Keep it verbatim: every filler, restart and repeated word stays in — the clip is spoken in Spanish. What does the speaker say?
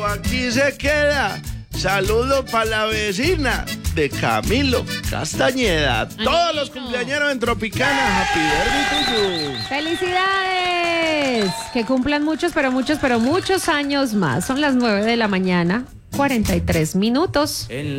Aquí se queda. Saludo para la vecina de Camilo Castañeda. Ay, Todos los no. cumpleañeros en Tropicana. Happy birthday to you. ¡Felicidades! Que cumplan muchos, pero muchos, pero muchos años más. Son las nueve de la mañana, cuarenta y tres minutos. En